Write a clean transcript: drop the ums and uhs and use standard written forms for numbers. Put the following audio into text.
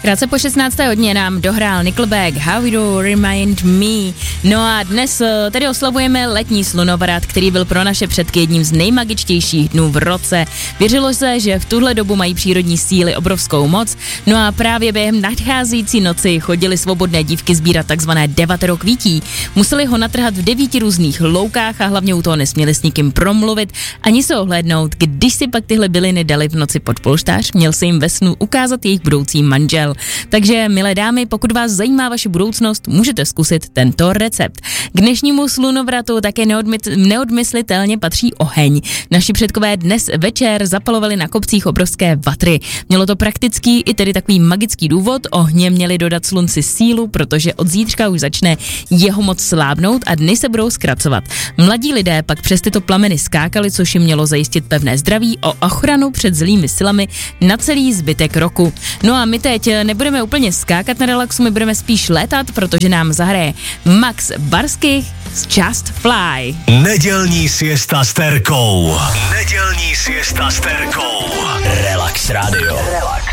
Krátce po 16. hodině nám dohrál Nickelback How You Remind Me. No a dnes tedy oslavujeme letní slunovrat, který byl pro naše předky jedním z nejmagičtějších dnů v roce. Věřilo se, že v tuhle dobu mají přírodní síly obrovskou moc, no a právě během nadcházející noci chodily svobodné dívky sbírat takzvané devatero kvítí. Museli ho natrhat v 9 různých loukách a hlavně u toho nesměli s nikým promluvit ani se ohlédnout. Když si pak tyhle byliny dali v noci pod polštář, měl se jim ve snu ukázat jejich budoucí manžel. Takže, milé dámy, pokud vás zajímá vaše budoucnost, můžete zkusit tento recept. K dnešnímu slunovratu také neodmyslitelně patří oheň. Naši předkové dnes večer zapalovali na kopcích obrovské vatry. Mělo to praktický i tedy takový magický důvod. Ohně měli dodat slunci sílu, protože od zítřka už začne jeho moc slábnout a dny se budou zkracovat. Mladí lidé pak přes tyto plameny skákali, což jim mělo zajistit pevné zdraví a ochranu před zlými silami na celý zbytek roku. No a my teď nebudeme úplně skákat na relaxu, my budeme spíš létat, protože nám zahraje Max Barských z Just Fly. Nedělní siesta s Terkou. Nedělní siesta s Terkou. Relax Radio. Relax.